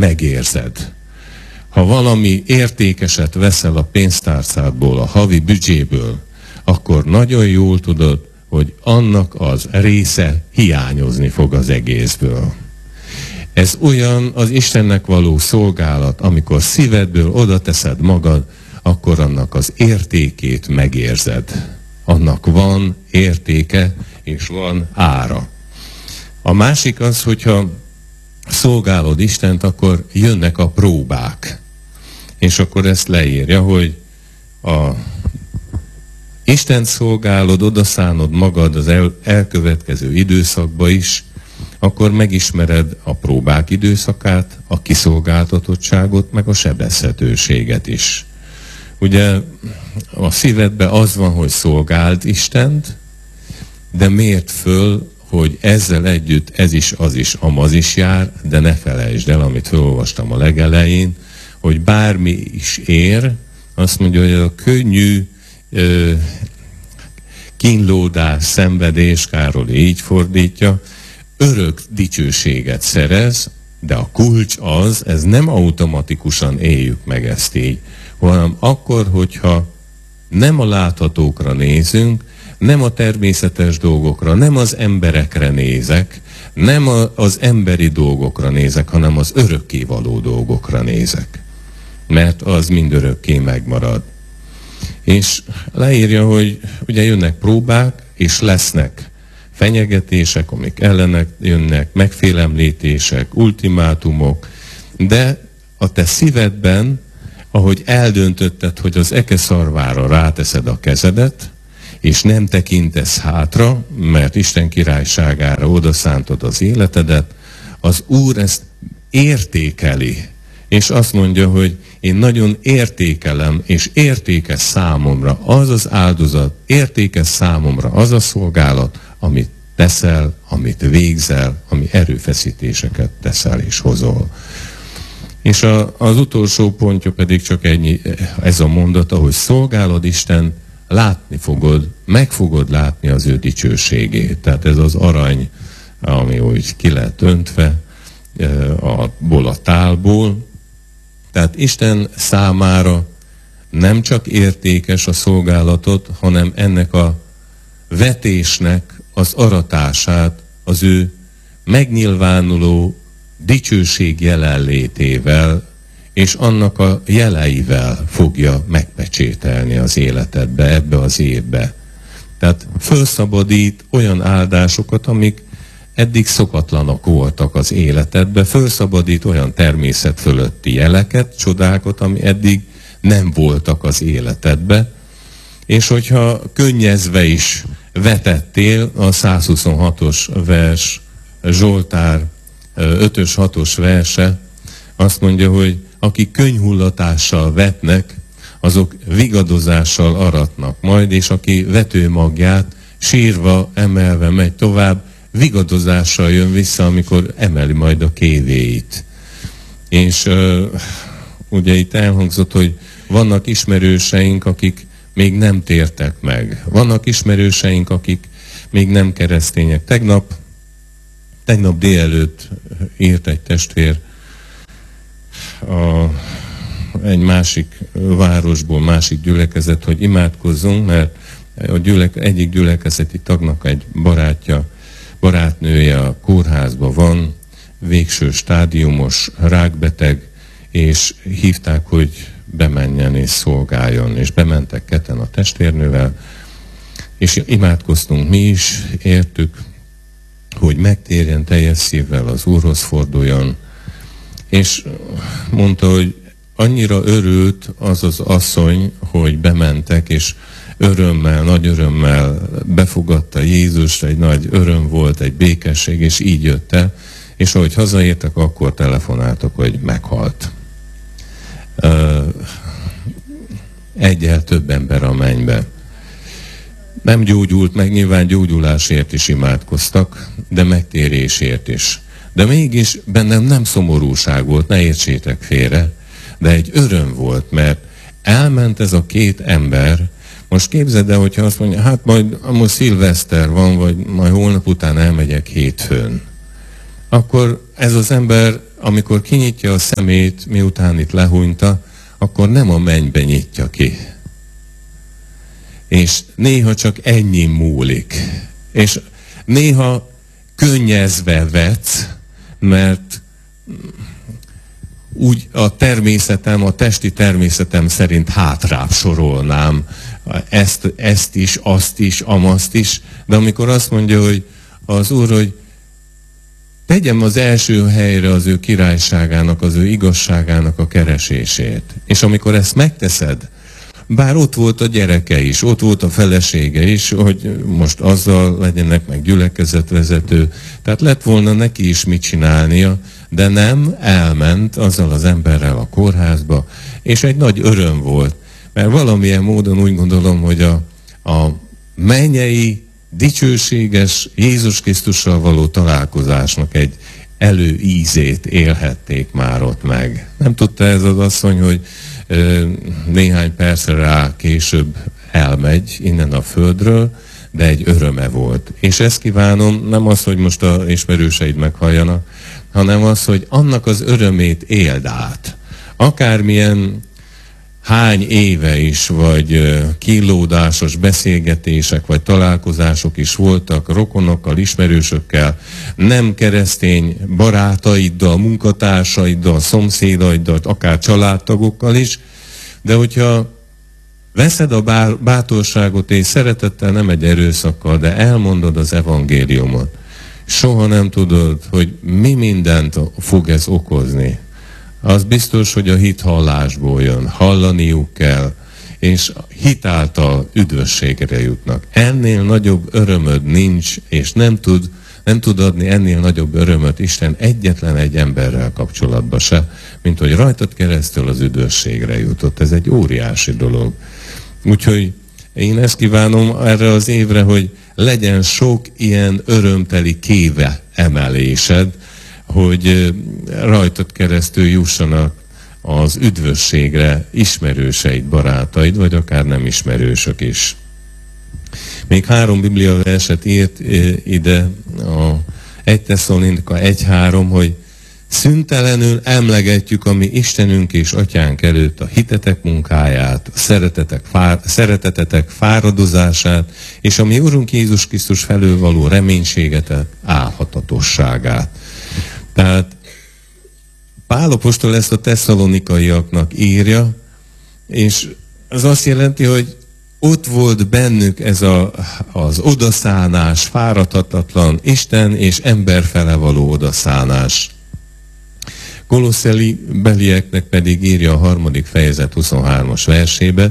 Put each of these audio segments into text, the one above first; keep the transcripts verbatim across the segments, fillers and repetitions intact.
megérzed. Ha valami értékeset veszel a pénztárcádból, a havi büdzséből, akkor nagyon jól tudod, hogy annak az része hiányozni fog az egészből. Ez olyan az Istennek való szolgálat, amikor szívedből oda teszed magad, akkor annak az értékét megérzed. Annak van értéke, és van ára. A másik az, hogyha szolgálod Istent, akkor jönnek a próbák. És akkor ezt leírja, hogy a Istent szolgálod, odaszánod magad az el, elkövetkező időszakba is, akkor megismered a próbák időszakát, a kiszolgáltatottságot, meg a sebezhetőséget is. Ugye a szívedben az van, hogy szolgáld Istent, de mérd föl, hogy ezzel együtt ez is, az is, amaz is jár, de ne felejtsd el, amit felolvastam a legelején, hogy bármi is ér, azt mondja, hogy a könnyű ö, kínlódás, szenvedés, Károly így fordítja, örök dicsőséget szerez, de a kulcs az, ez nem automatikusan éljük meg ezt így, hanem akkor, hogyha nem a láthatókra nézünk, nem a természetes dolgokra, nem az emberekre nézek, nem a, az emberi dolgokra nézek, hanem az örökkévaló dolgokra nézek. Mert az mind örökké megmarad. És leírja, hogy ugye jönnek próbák, és lesznek fenyegetések, amik ellenek jönnek, megfélemlítések, ultimátumok, de a te szívedben, ahogy eldöntötted, hogy az eke szarvára ráteszed a kezedet, és nem tekintesz hátra, mert Isten királyságára odaszántod az életedet, az Úr ezt értékeli, és azt mondja, hogy én nagyon értékelem, és értékes számomra az az áldozat, értékes számomra az a szolgálat, amit teszel, amit végzel, ami erőfeszítéseket teszel és hozol. És a, az utolsó pontja pedig csak ennyi, ez a mondat, ahogy szolgálod Isten, látni fogod, meg fogod látni az ő dicsőségét. Tehát ez az arany, ami úgy ki lett öntve abból a tálból. Tehát Isten számára nem csak értékes a szolgálatot, hanem ennek a vetésnek az aratását az ő megnyilvánuló dicsőség jelenlétével és annak a jeleivel fogja megpecsételni az életedbe, ebbe az évbe. Tehát felszabadít olyan áldásokat, amik eddig szokatlanok voltak az életedbe, felszabadít olyan természet fölötti jeleket, csodákat, ami eddig nem voltak az életedbe, és hogyha könnyezve is vetettél, a százhuszonhatos vers, Zsoltár ötös hatos verse azt mondja, hogy akik könnyhullatással vetnek, azok vigadozással aratnak majd, és aki vetőmagját sírva, emelve megy tovább, vigadozással jön vissza, amikor emeli majd a kévéit. És uh, ugye itt elhangzott, hogy vannak ismerőseink, akik még nem tértek meg. Vannak ismerőseink, akik még nem keresztények. Tegnap, tegnap délelőtt írt egy testvér a, egy másik városból, másik gyülekezet, hogy imádkozzunk, mert a gyülek, egyik gyülekezeti tagnak egy barátja, barátnője a kórházban van, végső stádiumos rákbeteg, és hívták, hogy bemenjen és szolgáljon, és bementek ketten a testvérnővel, és imádkoztunk mi is, értük, hogy megtérjen teljes szívvel, az Úrhoz forduljon, és mondta, hogy annyira örült az az asszony, hogy bementek, és örömmel, nagy örömmel befogadta Jézust, egy nagy öröm volt, egy békesség, és így jött el, és ahogy hazaértek, akkor telefonáltak, hogy meghalt. Egyel több ember a mennybe. Nem gyógyult meg, nyilván gyógyulásért is imádkoztak, de megtérésért is. De mégis bennem nem szomorúság volt, ne értsétek félre, de egy öröm volt, mert elment ez a két ember. Most képzeld el, hogyha azt mondja, hát majd most szilveszter van, vagy majd holnap után elmegyek hétfőn. Akkor ez az ember amikor kinyitja a szemét, miután itt lehúnyta, akkor nem a mennybe nyitja ki. És néha csak ennyi múlik. És néha könnyezve vetsz, mert úgy a természetem, a testi természetem szerint hátrább sorolnám ezt, ezt is, azt is, amazt is, de amikor azt mondja, hogy az Úr, hogy tegyem az első helyre az ő királyságának, az ő igazságának a keresését. És amikor ezt megteszed, bár ott volt a gyereke is, ott volt a felesége is, hogy most azzal legyenek meg gyülekezetvezető, tehát lett volna neki is mit csinálnia, de nem, elment azzal az emberrel a kórházba, és egy nagy öröm volt, mert valamilyen módon úgy gondolom, hogy a, a mennyei, dicsőséges Jézus Krisztussal való találkozásnak egy előízét élhették már ott meg. Nem tudta ez az asszony, hogy ö, néhány percre rá később elmegy innen a földről, de egy öröme volt. És ezt kívánom, nem az, hogy most a ismerőseid meghalljanak, hanem az, hogy annak az örömét éld át. Akármilyen hány éve is, vagy kínlódásos beszélgetések, vagy találkozások is voltak rokonokkal, ismerősökkel, nem keresztény barátaiddal, munkatársaiddal, szomszédaiddal, akár családtagokkal is, de hogyha veszed a bátorságot és szeretettel, nem egy erőszakkal, de elmondod az evangéliumot, soha nem tudod, hogy mi mindent fog ez okozni. Az biztos, hogy a hit hallásból jön, hallaniuk kell, és hit által üdvösségre jutnak. Ennél nagyobb örömöd nincs, és nem tud, nem tud adni ennél nagyobb örömöt Isten egyetlen egy emberrel kapcsolatban se, mint hogy rajtad keresztül az üdvösségre jutott. Ez egy óriási dolog. Úgyhogy én ezt kívánom erre az évre, hogy legyen sok ilyen örömteli kéve emelésed, hogy rajtad keresztül jussanak az üdvösségre ismerőseid, barátaid, vagy akár nem ismerősök is. Még három Biblia verset írt ide a egy Tesszalonika egy három, hogy szüntelenül emlegetjük a mi Istenünk és Atyánk előtt a hitetek munkáját, a szeretetek, fár, szeretetetek fáradozását, és a mi Urunk Jézus Krisztus felől való reménységetek álhatatosságát. Tehát Pál apostol ezt a tesszalonikaiaknak írja, és az azt jelenti, hogy ott volt bennük ez a, az odaszánás, fáradhatatlan Isten és ember fele való odaszánás. Kolosszeli belieknek pedig írja a harmadik fejezet huszonhármas versébe,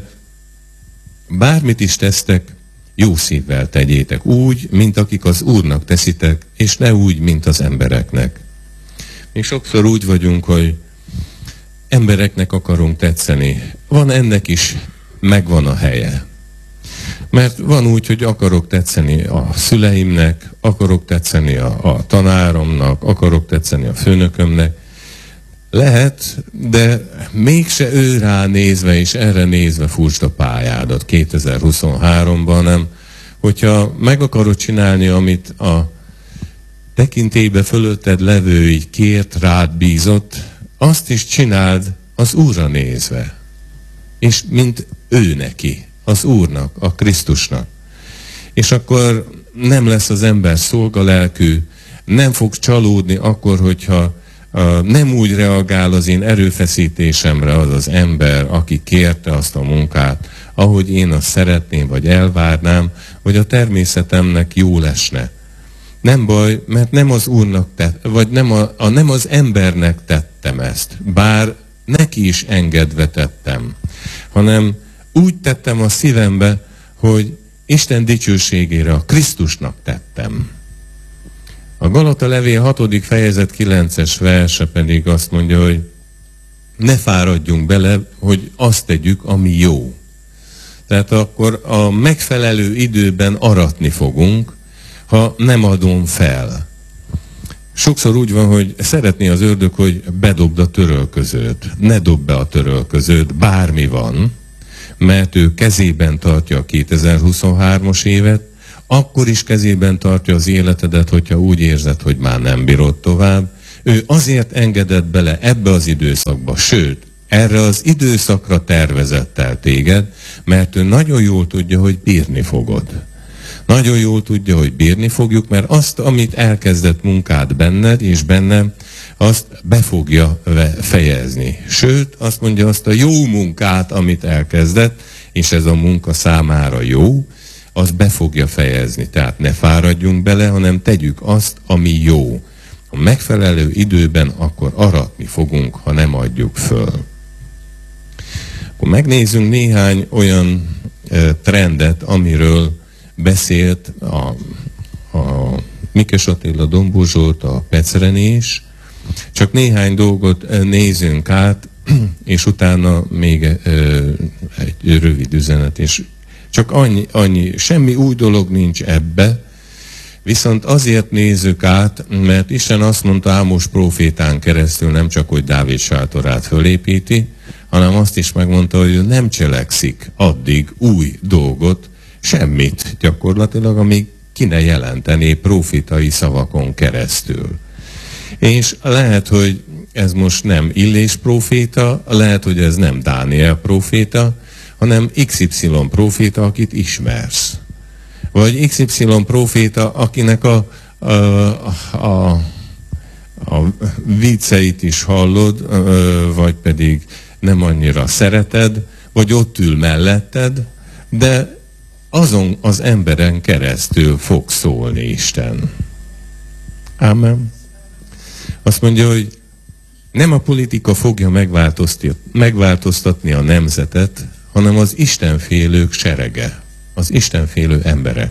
bármit is tesztek, jó szívvel tegyétek, úgy, mint akik az Úrnak teszitek, és ne úgy, mint az embereknek. Még sokszor úgy vagyunk, hogy embereknek akarunk tetszeni. Van ennek is, megvan a helye. Mert van úgy, hogy akarok tetszeni a szüleimnek, akarok tetszeni a, a tanáromnak, akarok tetszeni a főnökömnek. Lehet, de mégse ő rá nézve és erre nézve fúrtsd a pályádat kétezer-huszonháromban, nem. Hogyha meg akarod csinálni, amit a tekintélybe fölötted levő így kért, rád bízott, azt is csináld az Úrra nézve. És mint ő neki, az Úrnak, a Krisztusnak. És akkor nem lesz az ember szolgalelkű, nem fog csalódni akkor, hogyha uh, nem úgy reagál az én erőfeszítésemre az az ember, aki kérte azt a munkát, ahogy én azt szeretném, vagy elvárnám, hogy a természetemnek jó lesne. Nem baj, mert nem az Úrnak tett, vagy nem, a, a, nem az embernek tettem ezt, bár neki is engedve tettem, hanem úgy tettem a szívembe, hogy Isten dicsőségére, a Krisztusnak tettem. A Galata levél hatodik fejezet kilences verse pedig azt mondja, hogy ne fáradjunk bele, hogy azt tegyük, ami jó. Tehát akkor a megfelelő időben aratni fogunk, ha nem adom fel. Sokszor úgy van, hogy szeretné az ördög, hogy bedobd a törölközőt. Ne dobd be a törölközőt, bármi van, mert ő kezében tartja a kétezer-huszonhármas évet, akkor is kezében tartja az életedet, hogyha úgy érzed, hogy már nem bírod tovább. Ő azért engedett bele ebbe az időszakba, sőt, erre az időszakra tervezett el téged, mert ő nagyon jól tudja, hogy bírni fogod. Nagyon jól tudja, hogy bírni fogjuk, mert azt, amit elkezdett munkát benned és bennem, azt be fogja fejezni. Sőt, azt mondja, azt a jó munkát, amit elkezdett, és ez a munka számára jó, az be fogja fejezni. Tehát ne fáradjunk bele, hanem tegyük azt, ami jó. A megfelelő időben akkor aratni fogunk, ha nem adjuk föl. Akkor megnézzünk néhány olyan e, trendet, amiről beszélt a, a Mikes Attila, Dombó Zsolt, a Pecrenés. Csak néhány dolgot nézzünk át, és utána még e, egy rövid üzenet, és csak annyi, annyi, semmi új dolog nincs ebbe, viszont azért nézzük át, mert Isten azt mondta Ámos prófétán keresztül, nem csak, hogy Dávid sátorát fölépíti, hanem azt is megmondta, hogy ő nem cselekszik addig új dolgot, semmit gyakorlatilag, amíg ki ne jelentené prófitai szavakon keresztül. És lehet, hogy ez most nem Illés próféta, lehet, hogy ez nem Dániel próféta, hanem iksz ipszilon próféta, akit ismersz. Vagy iksz ipszilon próféta, akinek a, a, a, a vicceit is hallod, vagy pedig nem annyira szereted, vagy ott ül melletted, de azon az emberen keresztül fog szólni Isten. Ámen. Azt mondja, hogy nem a politika fogja megváltoztatni a nemzetet, hanem az istenfélők serege, az istenfélő emberek.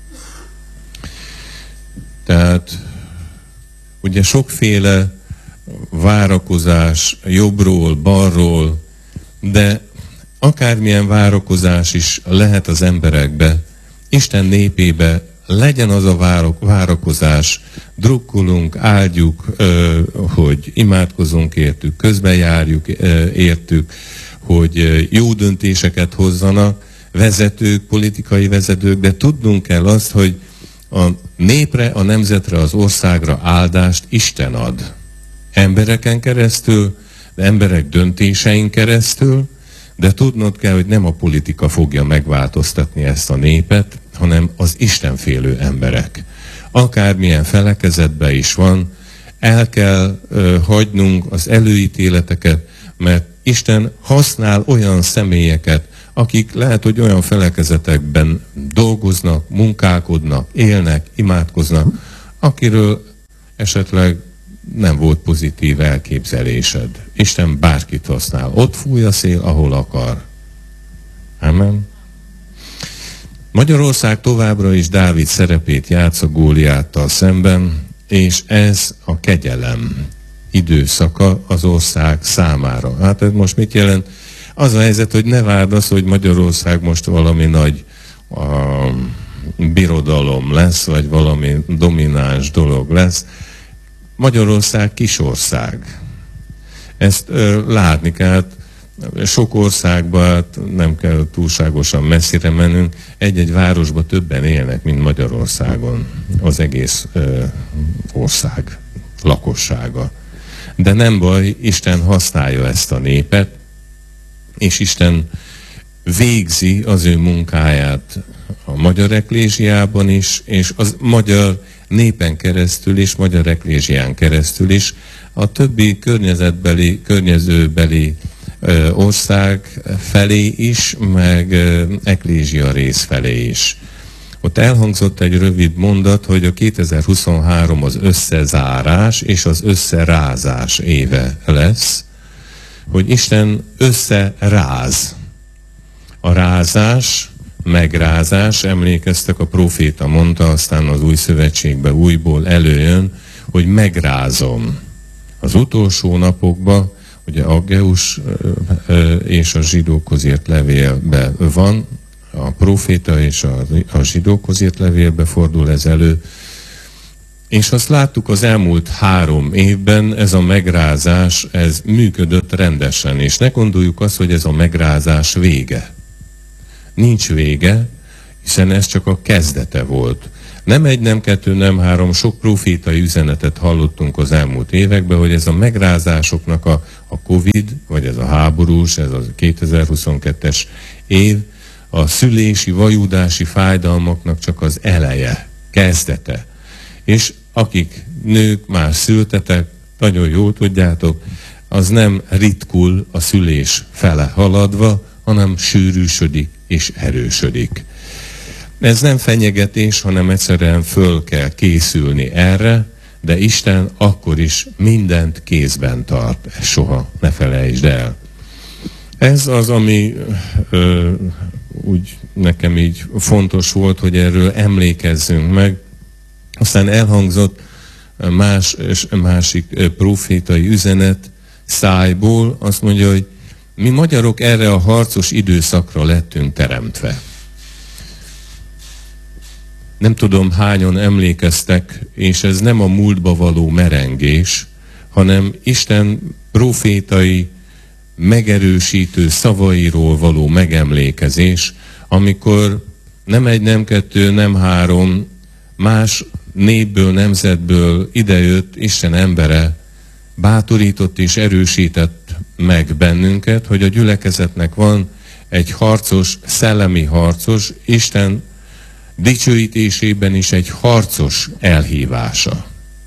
Tehát ugye sokféle várakozás jobbról, balról, de akármilyen várakozás is lehet az emberekbe, Isten népébe legyen az a várakozás, drukkolunk, áldjuk, hogy imádkozunk értük, közben járjuk értük, hogy jó döntéseket hozzanak vezetők, politikai vezetők, de tudnunk kell azt, hogy a népre, a nemzetre, az országra áldást Isten ad. Embereken keresztül, de emberek döntésein keresztül, de tudnod kell, hogy nem a politika fogja megváltoztatni ezt a népet, hanem az istenfélő emberek. Akármilyen felekezetben is van, el kell ö, hagynunk az előítéleteket, mert Isten használ olyan személyeket, akik lehet, hogy olyan felekezetekben dolgoznak, munkálkodnak, élnek, imádkoznak, akiről esetleg nem volt pozitív elképzelésed. Isten bárkit használ. Ott fúj a szél, ahol akar. Amen. Magyarország továbbra is Dávid szerepét játsza Góliáttal szemben, és ez a kegyelem időszaka az ország számára. Hát ez most mit jelent? Az a helyzet, hogy ne várd azt, hogy Magyarország most valami nagy a, birodalom lesz, vagy valami domináns dolog lesz. Magyarország kisország. Ezt ö, látni kell. Sok országban, hát nem kell túlságosan messzire mennünk, egy-egy városban többen élnek, mint Magyarországon az egész ö, ország lakossága. De nem baj, Isten használja ezt a népet, és Isten végzi az ő munkáját a magyar eklésiában is, és az magyar népen keresztül is, magyar eklésián keresztül is, a többi környezetbeli, környezőbeli ö, ország felé is, meg ö, eklésia rész felé is. Ott elhangzott egy rövid mondat, hogy a kétezer-huszonhárom az összezárás és az összerázás éve lesz, hogy Isten összeráz. A rázás, megrázás, emlékeztek, a próféta mondta, aztán az új szövetségbe újból előjön, hogy megrázom. Az utolsó napokban, ugye Aggeus és a zsidókhoz írt levélben van, a próféta és a, a zsidókhoz írt levélbe fordul ez elő, és azt láttuk az elmúlt három évben, ez a megrázás, ez működött rendesen, és ne gondoljuk azt, hogy ez a megrázás vége. Nincs vége, hiszen ez csak a kezdete volt. Nem egy, nem kettő, nem három, sok profétai üzenetet hallottunk az elmúlt években, hogy ez a megrázásoknak a, a Covid, vagy ez a háborús, ez a kétezer-huszonkettes év, a szülési, vajudási fájdalmaknak csak az eleje, kezdete. És akik nők már szültetek, nagyon jól tudjátok, az nem ritkul a szülés fele haladva, hanem sűrűsödik és erősödik. Ez nem fenyegetés, hanem egyszerűen föl kell készülni erre, de Isten akkor is mindent kézben tart. Soha ne felejtsd el. Ez az, ami ö, úgy nekem így fontos volt, hogy erről emlékezzünk meg. Aztán elhangzott más, másik profétai üzenet szájból, azt mondja, hogy mi magyarok erre a harcos időszakra lettünk teremtve. Nem tudom, hányan emlékeztek, és ez nem a múltba való merengés, hanem Isten profétai, megerősítő szavairól való megemlékezés, amikor nem egy, nem kettő, nem három, más népből, nemzetből idejött Isten embere, bátorított és erősített meg bennünket, hogy a gyülekezetnek van egy harcos, szellemi harcos, Isten dicsőítésében is egy harcos elhívása.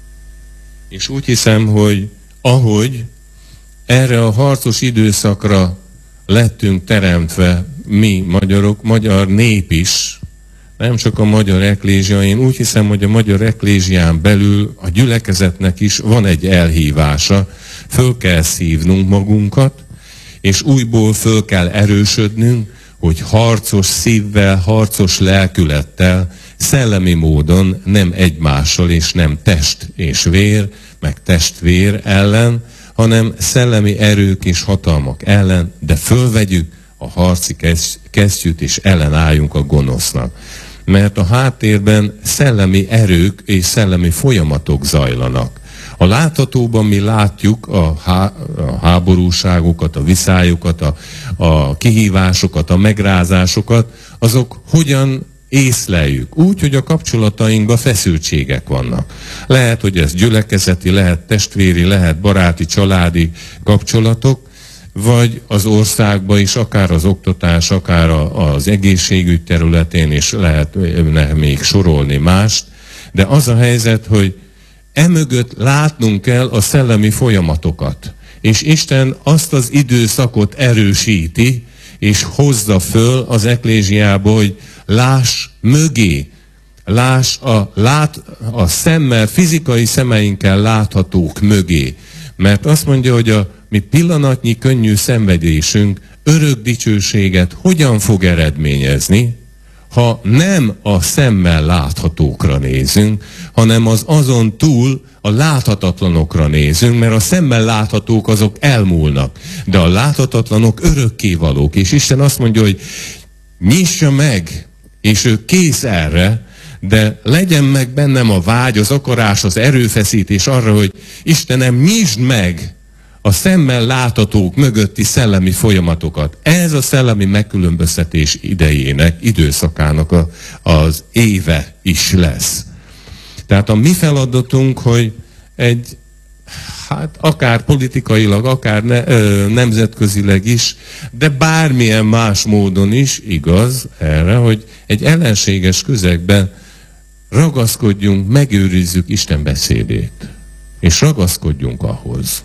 És úgy hiszem, hogy ahogy erre a harcos időszakra lettünk teremtve mi magyarok, magyar nép is, nem csak a magyar eklézsia, én úgy hiszem, hogy a magyar eklézsián belül a gyülekezetnek is van egy elhívása, föl kell szívnunk magunkat, és újból föl kell erősödnünk, hogy harcos szívvel, harcos lelkülettel, szellemi módon, nem egymással és nem test és vér, meg testvér ellen, hanem szellemi erők és hatalmak ellen, de fölvegyük a harci kesztyűt és ellenálljunk a gonosznak. Mert a háttérben szellemi erők és szellemi folyamatok zajlanak. A láthatóban mi látjuk a, há, a háborúságokat, a viszályokat, a, a kihívásokat, a megrázásokat, azok hogyan észleljük? Úgy, hogy a kapcsolatainkban feszültségek vannak. Lehet, hogy ez gyülekezeti, lehet testvéri, lehet baráti, családi kapcsolatok, vagy az országban is, akár az oktatás, akár az egészségügy területén is lehet még sorolni mást. De az a helyzet, hogy emögött látnunk kell a szellemi folyamatokat. És Isten azt az időszakot erősíti, és hozza föl az eklézsiába, hogy láss mögé, láss a, lát, a szemmel, fizikai szemeinkkel láthatók mögé. Mert azt mondja, hogy a mi pillanatnyi könnyű szenvedésünk örök dicsőséget hogyan fog eredményezni, ha nem a szemmel láthatókra nézünk, hanem az azon túl a láthatatlanokra nézünk, mert a szemmel láthatók azok elmúlnak, de a láthatatlanok örökkévalók. És Isten azt mondja, hogy nyissa meg, és ő kész erre, de legyen meg bennem a vágy, az akarás, az erőfeszítés arra, hogy Istenem, nyisd meg a szemmel láthatók mögötti szellemi folyamatokat. Ez a szellemi megkülönböztetés idejének, időszakának a, az éve is lesz. Tehát a mi feladatunk, hogy egy, hát akár politikailag, akár ne, ö, nemzetközileg is, de bármilyen más módon is igaz erre, hogy egy ellenséges közegben ragaszkodjunk, megőrizzük Isten beszédét, és ragaszkodjunk ahhoz.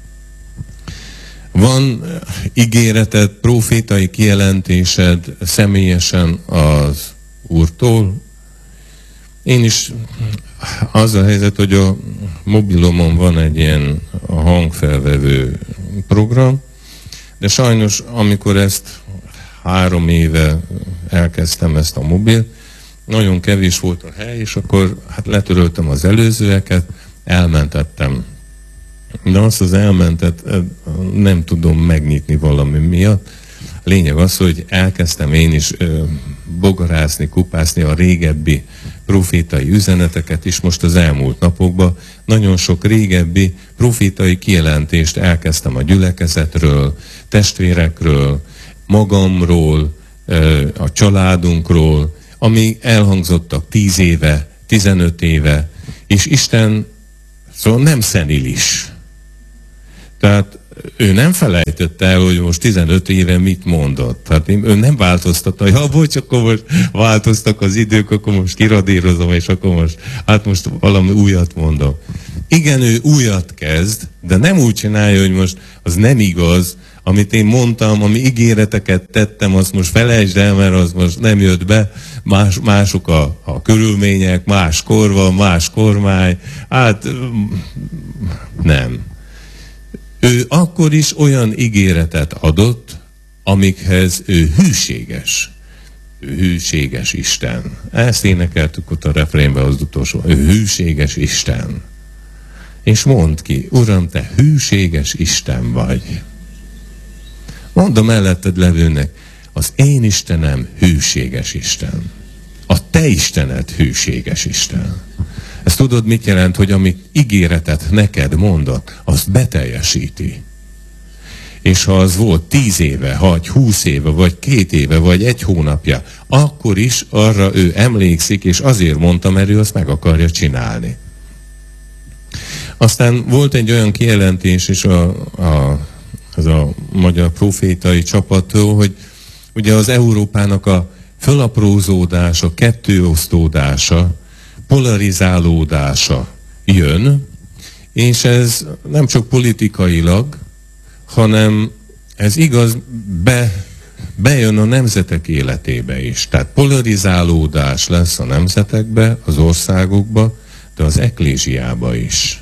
Van ígéreted, profétai kijelentésed személyesen az Úrtól? Én is, az a helyzet, hogy a mobilomon van egy ilyen hangfelvevő program, de sajnos, amikor ezt három éve elkezdtem ezt a mobil, nagyon kevés volt a hely, és akkor hát letöröltem az előzőeket, elmentettem. De azt az elmentet nem tudom megnyitni valami miatt. Lényeg az, hogy elkezdtem én is ö, bogarászni, kupászni a régebbi profétai üzeneteket is most az elmúlt napokban. Nagyon sok régebbi profétai kijelentést elkezdtem a gyülekezetről, testvérekről, magamról, ö, a családunkról, ami elhangzottak tíz éve, tizenöt éve, és Isten szóval nem szenilis. Tehát ő nem felejtette el, hogy most tizenöt éve mit mondott. Tehát ő nem változtatta, hogy ha bocs, akkor most változtak az idők, akkor most kiradírozom, és akkor most, hát most valami újat mondom. Igen, ő újat kezd, de nem úgy csinálja, hogy most az nem igaz, amit én mondtam, ami ígéreteket tettem, azt most felejtsd el, mert az most nem jött be, más, mások a, a körülmények, más kor van, más kormány, hát nem. Ő akkor is olyan ígéretet adott, amikhez ő hűséges. Ő hűséges Isten. Ezt énekeltük ott a refrénbe az utolsó. Ő hűséges Isten. És mondd ki, Uram, te hűséges Isten vagy. Mondd a melletted levőnek, az én Istenem hűséges Isten. A te Istened hűséges Isten. Ezt tudod, mit jelent, hogy amit ígéretet neked mondott, azt beteljesíti. És ha az volt tíz éve, vagy húsz éve, vagy két éve, vagy egy hónapja, akkor is arra ő emlékszik, és azért mondta, mert ő azt meg akarja csinálni. Aztán volt egy olyan kijelentés is a, a, az a magyar profétai csapattól, hogy ugye az Európának a fölaprózódása, kettőosztódása, polarizálódása jön, és ez nem csak politikailag, hanem ez igaz, be, bejön a nemzetek életébe is. Tehát polarizálódás lesz a nemzetekbe, az országokba, de az eklésiába is.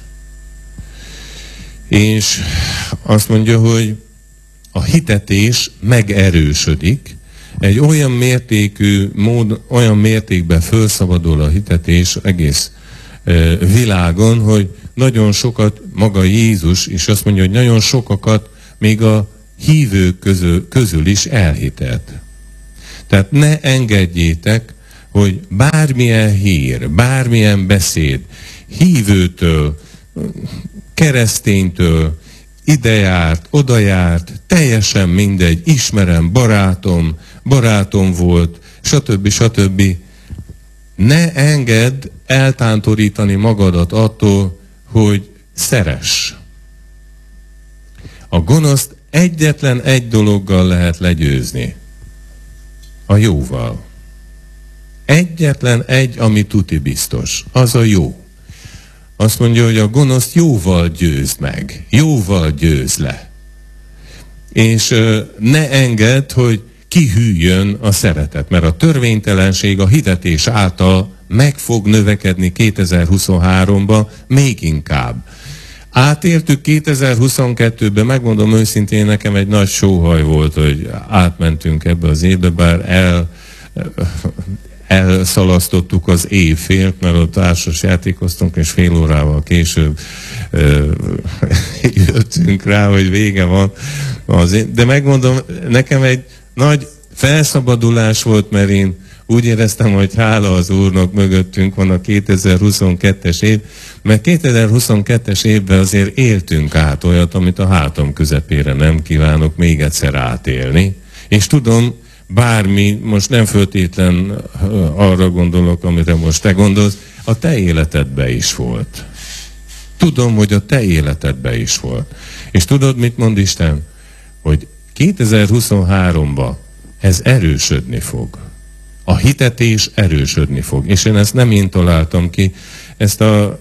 És azt mondja, hogy a hitetés megerősödik, egy olyan mértékű mód, olyan mértékben felszabadul a hitetés egész e, világon, hogy nagyon sokat, maga Jézus is azt mondja, hogy nagyon sokakat még a hívők közül, közül is elhitet. Tehát ne engedjétek, hogy bármilyen hír, bármilyen beszéd, hívőtől, kereszténytől, ide járt, oda járt, teljesen mindegy, ismerem, barátom, barátom volt, stb. stb. Ne engedd eltántorítani magadat attól, hogy szeress. A gonoszt egyetlen egy dologgal lehet legyőzni. A jóval. Egyetlen egy, ami tuti biztos. Az a jó. Azt mondja, hogy a gonoszt jóval győzd meg. Jóval győz le. És uh, ne engedd, hogy kihűljön a szeretet, mert a törvénytelenség a hitetés által meg fog növekedni kétezer-huszonháromban még inkább. Átértük kétezer-huszonkettőben, megmondom őszintén, nekem egy nagy sóhaj volt, hogy átmentünk ebbe az évbe, bár el, elszalasztottuk az évfélt, mert ott társas játékoztunk, és fél órával később ö, jöttünk rá, hogy vége van. Azért. De megmondom, nekem egy nagy felszabadulás volt, mert én úgy éreztem, hogy hála az Úrnak, mögöttünk van a kétezer-huszonkettes év, mert kétezer-huszonkettes évben azért éltünk át olyat, amit a hátam közepére nem kívánok még egyszer átélni. És tudom, bármi, most nem föltétlen arra gondolok, amire most te gondolsz, a te életedben is volt. Tudom, hogy a te életedben is volt. És tudod, mit mond Isten? Hogy kétezer-huszonháromban ez erősödni fog. A hitetés erősödni fog. És én ezt nem én találtam ki, ezt a...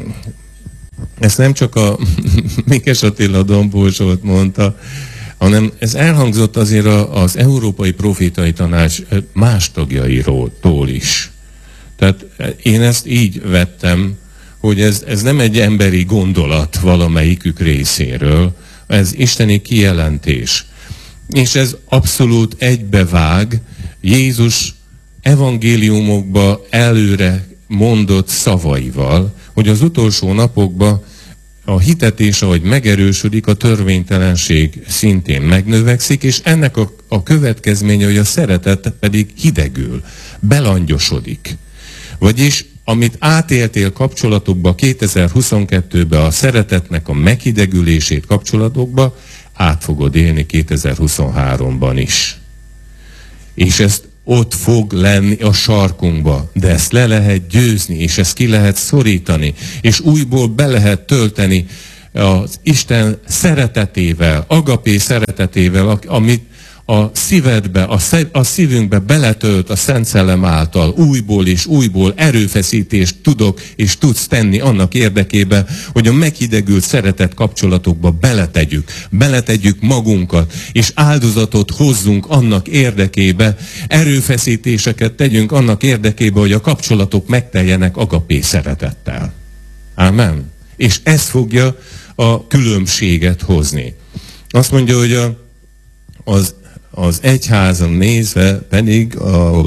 Ezt nem csak a Mikes Attila Dombó Zsolt mondta, hanem ez elhangzott azért az Európai Profétai Tanács más tagjaitól is. Tehát én ezt így vettem, hogy ez, ez nem egy emberi gondolat valamelyikük részéről, ez isteni kijelentés. És ez abszolút egybevág Jézus evangéliumokba előre mondott szavaival, hogy az utolsó napokban a hitetés, ahogy megerősödik, a törvénytelenség szintén megnövekszik, és ennek a, a következménye, hogy a szeretet pedig hidegül, belangyosodik. Vagyis, amit átéltél kapcsolatokba kétezer-huszonkettőben, a szeretetnek a meghidegülését kapcsolatokba, át fogod élni kétezer-huszonháromban is. És ezt ott fog lenni a sarkunkba, de ezt le lehet győzni, és ezt ki lehet szorítani, és újból be lehet tölteni az Isten szeretetével, agapé szeretetével, amit a szívedbe, a, a szívünkbe beletölt a Szent Szellem által, újból és újból erőfeszítést tudok és tudsz tenni annak érdekében, hogy a meghidegült szeretet kapcsolatokba beletegyük, beletegyük magunkat, és áldozatot hozzunk annak érdekébe, erőfeszítéseket tegyünk annak érdekébe, hogy a kapcsolatok megteljenek agapé szeretettel. Ámen. És ez fogja a különbséget hozni. Azt mondja, hogy a, az Az egyházon nézve pedig a,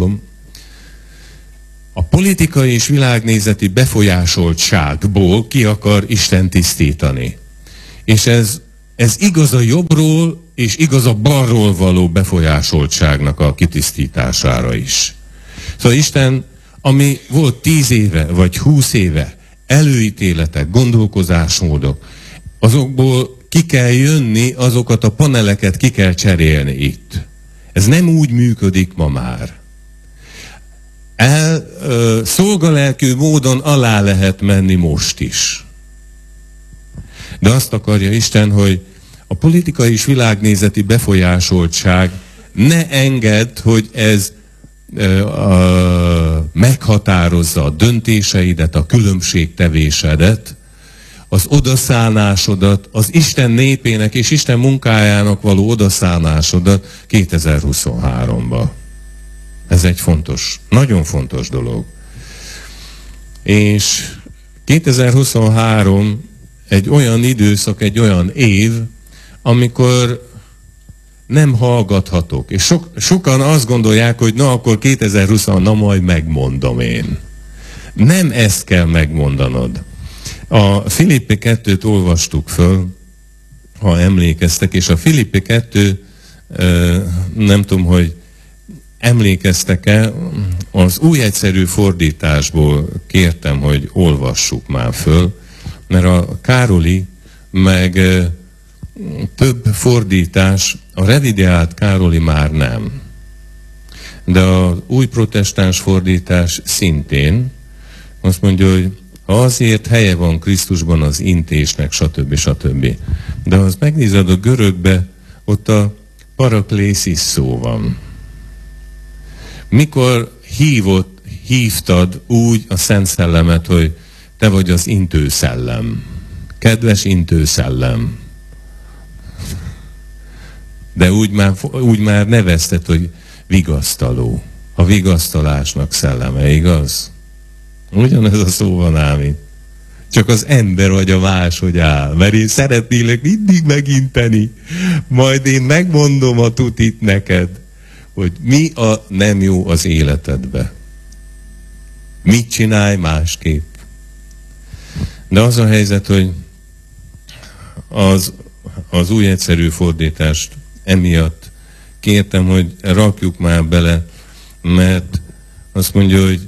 a politikai és világnézeti befolyásoltságból ki akar Isten tisztítani. És ez, ez igaz a jobbról és igaz a balról való befolyásoltságnak a kitisztítására is. Szóval Isten, ami volt tíz éve vagy húsz éve, előítéletek, gondolkozásmódok, azokból ki kell jönni, azokat a paneleket ki kell cserélni itt. Ez nem úgy működik ma már. El, ö, szolgalelkű módon alá lehet menni most is. De azt akarja Isten, hogy a politikai és világnézeti befolyásoltság ne engedd, hogy ez ö, ö, meghatározza a döntéseidet, a különbségtevésedet, az odaszánásodat, az Isten népének és Isten munkájának való odaszánásodat kétezer-huszonháromba. Ez egy fontos, nagyon fontos dolog. És kétezer-huszonhárom egy olyan időszak, egy olyan év, amikor nem hallgathatok. És sok, sokan azt gondolják, hogy na akkor kétezer-huszonhárom, na majd megmondom én. Nem ezt kell megmondanod. A Filippi kettőt olvastuk föl, ha emlékeztek, és a Filippi kettő, nem tudom, hogy emlékeztek-e, az új egyszerű fordításból kértem, hogy olvassuk már föl, mert a Károli, meg több fordítás, a revideált Károli már nem. De az új protestáns fordítás szintén azt mondja, hogy azért helye van Krisztusban az intésnek, stb. stb. De ha azt megnézed a görögbe, ott a paraklészis szó van. Mikor hívott, hívtad úgy a Szent Szellemet, hogy te vagy az intőszellem. Kedves intőszellem. De úgy már, úgy már nevezted, hogy vigasztaló. A vigasztalásnak szelleme, igaz? Ugyanez a szó van ám itt. Csak az ember vagy a máshogy áll. Mert én szeretnélek mindig meginteni. Majd én megmondom a tutit neked, hogy mi a nem jó az életedbe. Mit csinálj másképp. De az a helyzet, hogy az, az új egyszerű fordítást emiatt kértem, hogy rakjuk már bele, mert azt mondja, hogy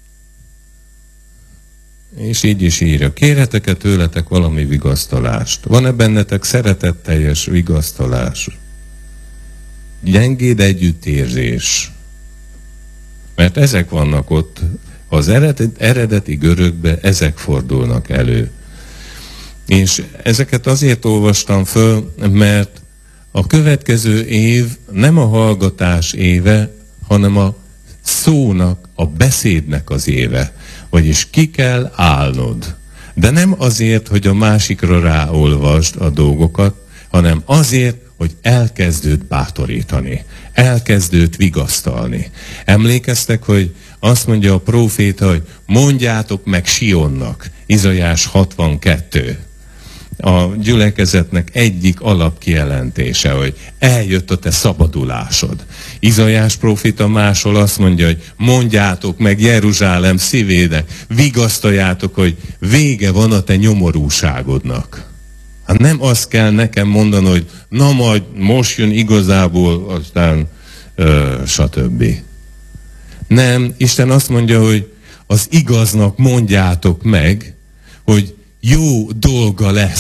és így is írja, kérhetek-e tőletek valami vigasztalást? Van-e bennetek szeretetteljes vigasztalás? Gyengéd együttérzés? Mert ezek vannak ott, az eredeti, eredeti görögbe ezek fordulnak elő. És ezeket azért olvastam föl, mert a következő év nem a hallgatás éve, hanem a szónak, a beszédnek az éve. Vagyis ki kell állnod. De nem azért, hogy a másikra ráolvasd a dolgokat, hanem azért, hogy elkezdőd bátorítani. Elkezdőd vigasztalni. Emlékeztek, hogy azt mondja a próféta, hogy mondjátok meg Sionnak. Izaiás hatvankettő. A gyülekezetnek egyik alapkijelentése, hogy eljött a te szabadulásod. Izaiás próféta máshol azt mondja, hogy mondjátok meg Jeruzsálem szívének, vigasztaljátok, hogy vége van a te nyomorúságodnak. Hát nem azt kell nekem mondani, hogy na majd most jön igazából, aztán ö, stb. Nem, Isten azt mondja, hogy az igaznak mondjátok meg, hogy jó dolga lesz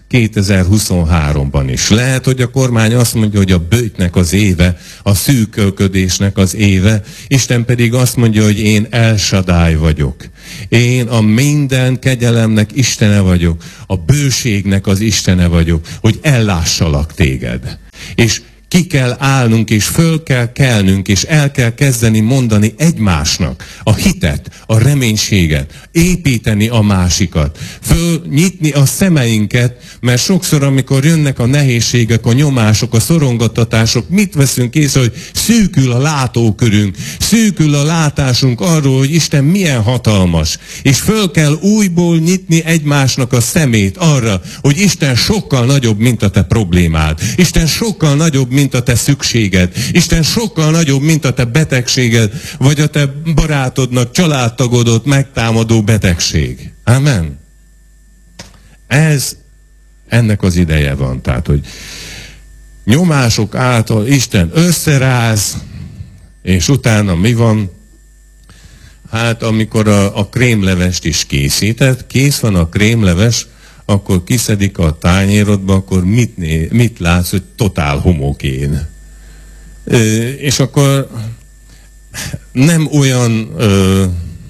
kétezer-huszonháromban is. Lehet, hogy a kormány azt mondja, hogy a böjtnek az éve, a szűkölködésnek az éve, Isten pedig azt mondja, hogy én El Shaddai vagyok. Én a minden kegyelemnek Istene vagyok, a bőségnek az Istene vagyok, hogy ellássalak téged. És ki kell állnunk, és föl kell kelnünk, és el kell kezdeni mondani egymásnak a hitet, a reménységet, építeni a másikat, fölnyitni a szemeinket, mert sokszor, amikor jönnek a nehézségek, a nyomások, a szorongattatások, mit veszünk észre, hogy szűkül a látókörünk, szűkül a látásunk arról, hogy Isten milyen hatalmas, és föl kell újból nyitni egymásnak a szemét arra, hogy Isten sokkal nagyobb, mint a te problémád, Isten sokkal nagyobb, mint a te szükséged. Isten sokkal nagyobb, mint a te betegséged, vagy a te barátodnak, családtagodot megtámadó betegség. Amen. Ez, ennek az ideje van. Tehát, hogy nyomások által Isten összeráz, és utána mi van? Hát, amikor a, a krémlevest is készített, kész van a krémleves, akkor kiszedik a tányérodba, akkor mit, né, mit látsz, hogy totál homogén. E, és akkor nem olyan, ö,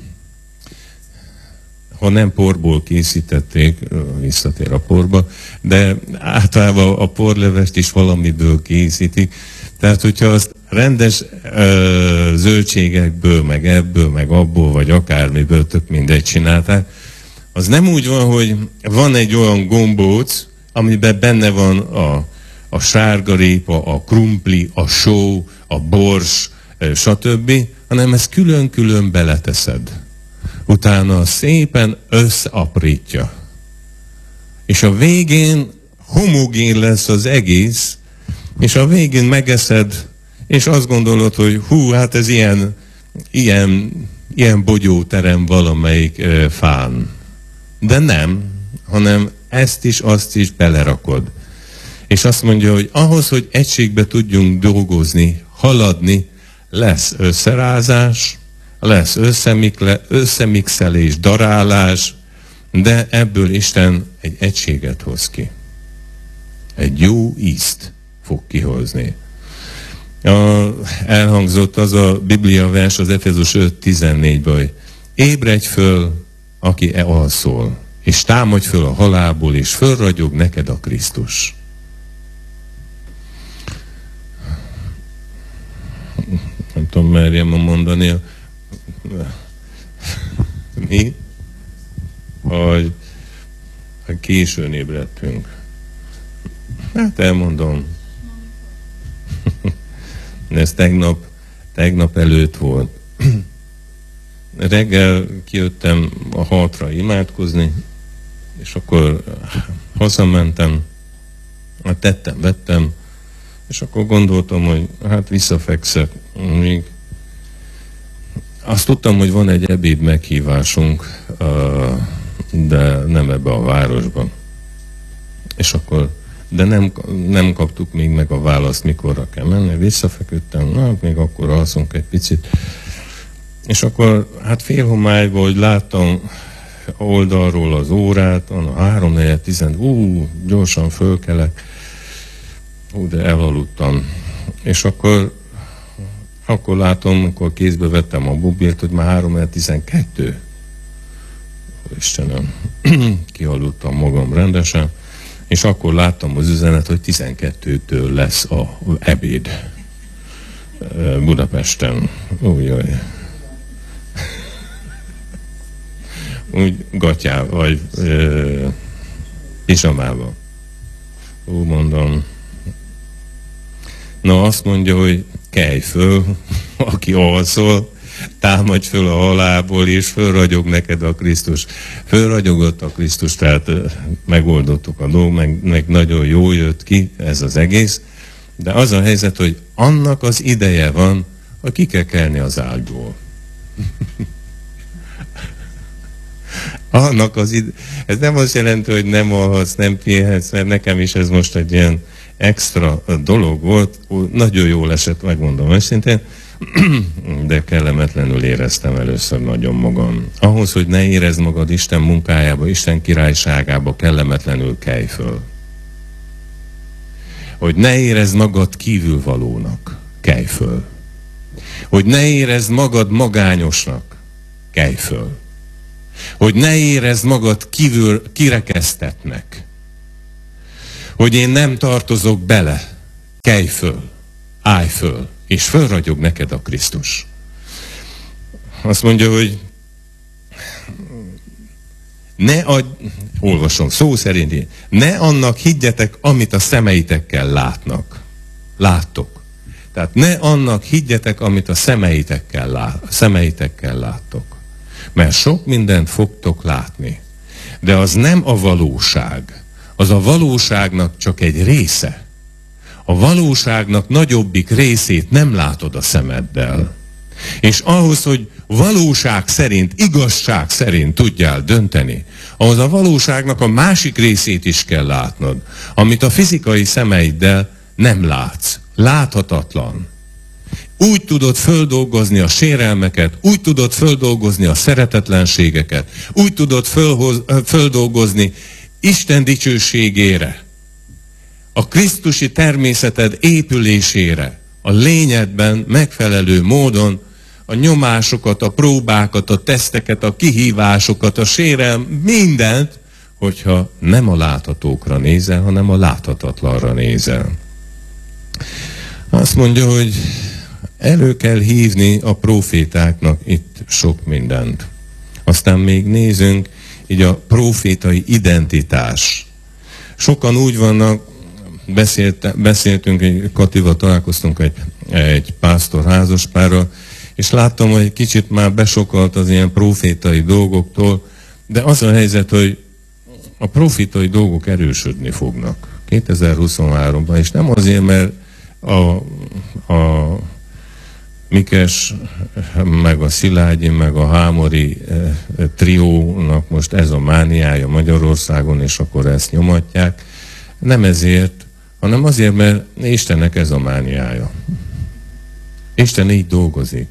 ha nem porból készítették, visszatér a porba, de általában a porlevest is valamiből készítik. Tehát, hogyha azt rendes ö, zöldségekből, meg ebből, meg abból, vagy akármiből, tök mindegy csinálták, az nem úgy van, hogy van egy olyan gombóc, amiben benne van a, a sárgarépa, a krumpli, a só, a bors, stb., hanem ezt külön-külön beleteszed. Utána szépen összeaprítja. És a végén homogén lesz az egész, és a végén megeszed, és azt gondolod, hogy hú, hát ez ilyen, ilyen, ilyen bogyóterem valamelyik ö, fán. De nem, hanem ezt is, azt is belerakod. És azt mondja, hogy ahhoz, hogy egységbe tudjunk dolgozni, haladni, lesz összerázás, lesz összemikle, összemixelés, darálás, de ebből Isten egy egységet hoz ki. Egy jó ízt fog kihozni. A, elhangzott az a Biblia vers az Efézus öt tizennégyben, hogy ébredj föl, aki e alszol, és támadj föl a halálból, és fölragyog neked a Krisztus. Nem tudom, merjem mondani, mi? Hogy későn ébredtünk. Hát elmondom. Ez tegnap, tegnap előtt volt. Reggel kijöttem a hatra imádkozni, és akkor hazamentem, hát tettem, vettem, és akkor gondoltam, hogy hát visszafekszek még. Azt tudtam, hogy van egy ebéd meghívásunk, de nem ebbe a városban. És akkor, de nem, nem kaptuk még meg a választ, mikorra kell menni. Visszafeküdtem, na, hát még akkor alszunk egy picit. És akkor, hát félhomályban, hogy láttam oldalról az órát, a három negyven tizen, ú, gyorsan fölkelek, ú, de elaludtam. És akkor, akkor látom, akkor kézbe vettem a mobilt, hogy már három negyven tizenkettő. Istenem, kialudtam magam rendesen, és akkor láttam az üzenet, hogy tizenkettőtől lesz az ebéd Budapesten. Újjaj. Úgy gatyá, vagy ö, pizsamában. Úgy mondom. Na azt mondja, hogy kelj föl, aki alszol, támadj föl a halálból, és fölragyog neked a Krisztus. Fölragyogott a Krisztus, tehát megoldottuk a dolgot, meg, meg nagyon jól jött ki ez az egész, de az a helyzet, hogy annak az ideje van, hogy ki kell kelni az ágyból. Annak az ide... Ez nem azt jelenti, hogy nem alhatsz, nem pihenhetsz, mert nekem is ez most egy ilyen extra dolog volt. Nagyon jól esett, megmondom őszintén, de kellemetlenül éreztem először nagyon magam. Ahhoz, hogy ne érezd magad Isten munkájába, Isten királyságába, kellemetlenül kelj föl. hogy ne érezd magad kívülvalónak, kelj föl. Hogy ne érezd magad magányosnak, kelj föl. Hogy ne érezd magad kívül kirekesztetnek. Hogy én nem tartozok bele, kelj föl, állj föl, és fölragyog neked a Krisztus. Azt mondja, hogy ne adj, olvasom szó szerint, ne annak higgyetek, amit a szemeitekkel látnak. Láttok. Tehát ne annak higgyetek, amit a szemeitekkel, lát, szemeitekkel láttok. Mert sok mindent fogtok látni. De az nem a valóság. Az a valóságnak csak egy része. A valóságnak nagyobbik részét nem látod a szemeddel. És ahhoz, hogy valóság szerint, igazság szerint tudjál dönteni, ahhoz a valóságnak a másik részét is kell látnod, amit a fizikai szemeiddel nem látsz. Láthatatlan. Úgy tudod földolgozni a sérelmeket, úgy tudod földolgozni a szeretetlenségeket, úgy tudod fölhoz, földolgozni Isten dicsőségére, a krisztusi természeted épülésére, a lényedben megfelelő módon a nyomásokat, a próbákat, a teszteket, a kihívásokat, a sérelm, mindent, hogyha nem a láthatókra nézel, hanem a láthatatlanra nézel. Azt mondja, hogy elő kell hívni a profétáknak itt sok mindent. Aztán még nézünk, így a profétai identitás. Sokan úgy vannak, beszélt, beszéltünk, egy Katival találkoztunk egy, egy pásztor házaspárral, és láttam, hogy egy kicsit már besokalt az ilyen profétai dolgoktól, de az a helyzet, hogy a profétai dolgok erősödni fognak kétezer-huszonháromban, és nem azért, mert a, a Mikes, meg a Szilágyi, meg a Hámori e, e, triónak most ez a mániája Magyarországon, és akkor ezt nyomatják. Nem ezért, hanem azért, mert Istennek ez a mániája. Isten így dolgozik.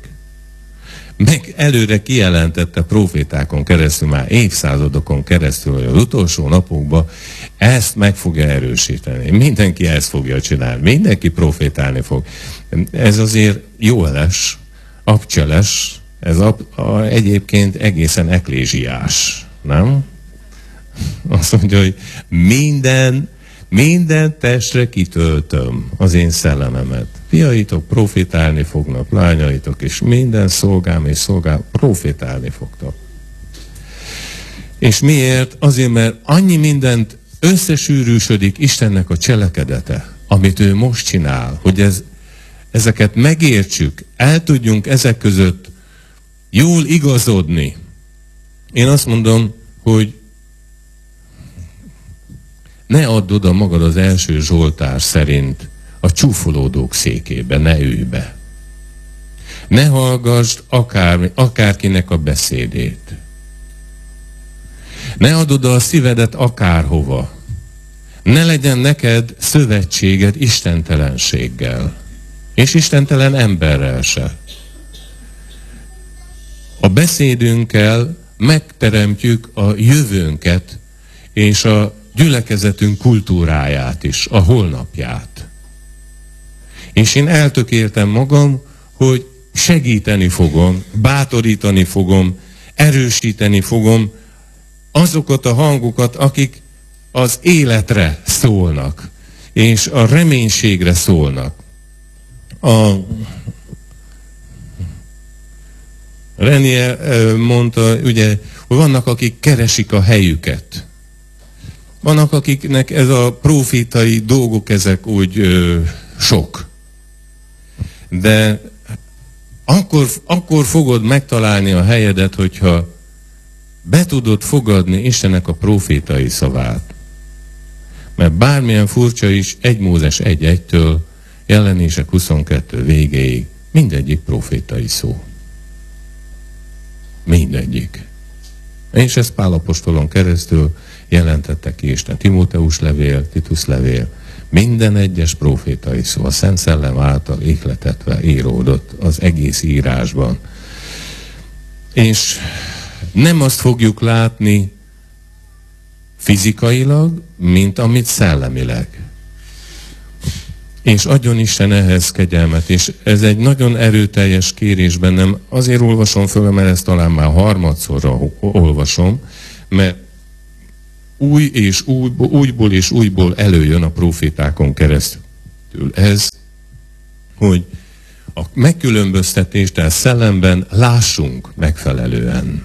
Meg előre kijelentette profétákon keresztül, már évszázadokon keresztül, hogy az utolsó napokban ezt meg fogja erősíteni. Mindenki ezt fogja csinálni. Mindenki profétálni fog. Ez azért jóeles, abcseles, ez ab, a, egyébként egészen eklésiás, nem? Azt mondja, hogy minden, minden testre kitöltöm az én szellememet. Fiaitok profétálni fognak, lányaitok, és minden szolgám és szolgám profétálni fogtok. És miért? Azért, mert annyi mindent összesűrűsödik Istennek a cselekedete, amit ő most csinál, hogy ez, ezeket megértsük, el tudjunk ezek között jól igazodni. Én azt mondom, hogy ne add oda magad az első Zsoltár szerint a csúfolódók székébe, ne ülj be. Ne hallgassd akár, akárkinek a beszédét. Ne add oda a szívedet akárhova. Ne legyen neked szövetséged istentelenséggel. És istentelen emberrel se. A beszédünkkel megteremtjük a jövőnket és a gyülekezetünk kultúráját is, a holnapját. És én eltökéltem magam, hogy segíteni fogom, bátorítani fogom, erősíteni fogom azokat a hangokat, akik az életre szólnak, és a reménységre szólnak. A Renier mondta, ugye, hogy vannak, akik keresik a helyüket. Vannak, akiknek ez a profétai dolgok, ezek úgy ö, sok. De akkor, akkor fogod megtalálni a helyedet, hogyha be tudod fogadni Istennek a profétai szavát. Mert bármilyen furcsa is, egy Mózes egy egytől Jelenések huszonkettő végéig mindegyik profétai szó. Mindegyik. És ezt Pál apostolon keresztül jelentette ki Isten. Timóteus levél, Titus levél, minden egyes profétai szó a Szent Szellem által ihletetve íródott az egész írásban. És nem azt fogjuk látni fizikailag, mint amit szellemileg. És adjon Isten ehhez kegyelmet, és ez egy nagyon erőteljes kérés bennem. Azért olvasom föl, mert ezt talán már harmadszorra olvasom, mert új és új, újból és újból előjön a profétákon keresztül ez, hogy a megkülönböztetést, tehát szellemben lássunk megfelelően.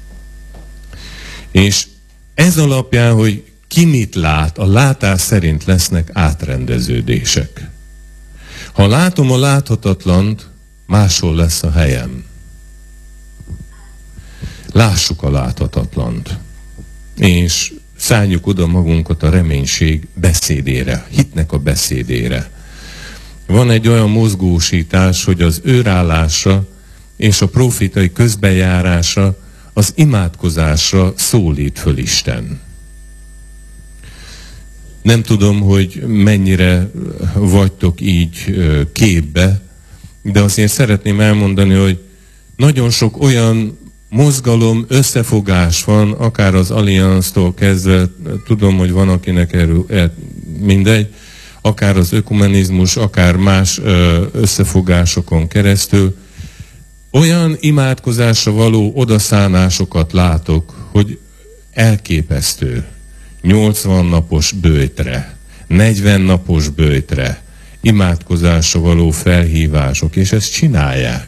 És ez alapján, hogy ki mit lát, a látás szerint lesznek átrendeződések. Ha látom a láthatatlant, máshol lesz a helyem. Lássuk a láthatatlant. És szálljuk oda magunkat a reménység beszédére, hitnek a beszédére. Van egy olyan mozgósítás, hogy az őrállása és a profétai közbenjárása, az imádkozásra szólít föl Isten. Nem tudom, hogy mennyire vagytok így képbe, de azért szeretném elmondani, hogy nagyon sok olyan mozgalom, összefogás van, akár az Allianztól kezdve, tudom, hogy van akinek erről, mindegy, akár az ökumenizmus, akár más összefogásokon keresztül, olyan imádkozásra való odaszánásokat látok, hogy elképesztő. nyolcvan napos böjtre, negyven napos böjtre, imádkozásra való felhívások, és ezt csinálják.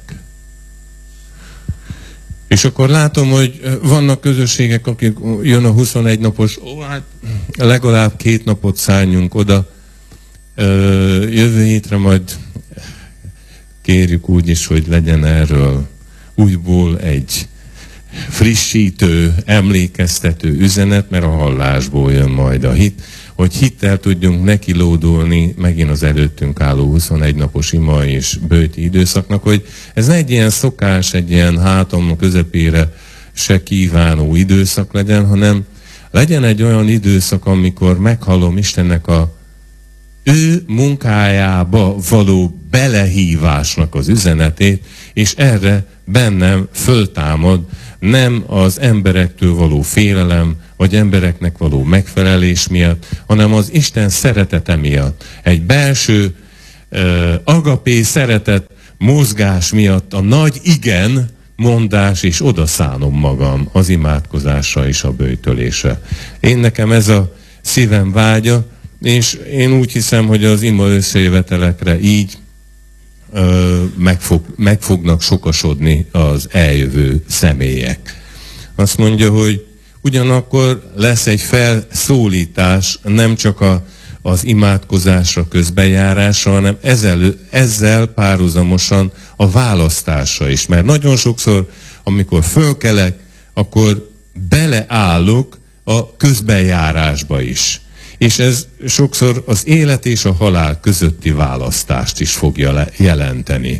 És akkor látom, hogy vannak közösségek, akik jön a huszonegy napos, ó, hát legalább két napot szálljunk oda, jövő hétre majd kérjük úgy is, hogy legyen erről újból egy frissítő, emlékeztető üzenet, mert a hallásból jön majd a hit, hogy hittel tudjunk nekilódulni megint az előttünk álló huszonegy napos ima és böjti időszaknak, hogy ez ne egy ilyen szokás, egy ilyen hátam közepére se kívánó időszak legyen, hanem legyen egy olyan időszak, amikor meghallom Istennek a ő munkájába való belehívásnak az üzenetét, és erre bennem föltámad nem az emberektől való félelem, vagy embereknek való megfelelés miatt, hanem az Isten szeretete miatt. Egy belső uh, agapé szeretet mozgás miatt a nagy igen mondás, és odaszánom magam az imádkozásra és a böjtölésre. Én nekem ez a szívem vágya, és én úgy hiszem, hogy az ima összejövetelekre így ö, meg, fog, meg fognak sokasodni az eljövő személyek. Azt mondja, hogy ugyanakkor lesz egy felszólítás nem csak a, az imádkozásra, közbenjárásra, hanem ezzel, ezzel párhuzamosan a választásra is. Mert nagyon sokszor, amikor fölkelek, akkor beleállok a közbenjárásba is. És ez sokszor az élet és a halál közötti választást is fogja jelenteni.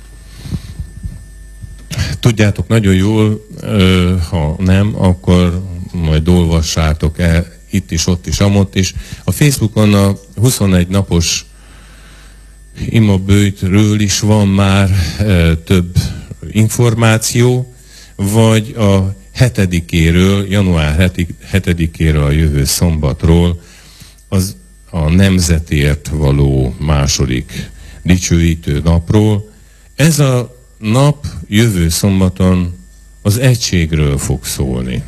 Tudjátok nagyon jól, ha nem, akkor majd olvassátok el itt is, ott is, amott is. A Facebookon a huszonegy napos imaböjtről is van már több információ, vagy a hetedikéről, január hetedikéről, a jövő szombatról, az a nemzetért való második dicsőítő napról. Ez a nap jövő szombaton az egységről fog szólni.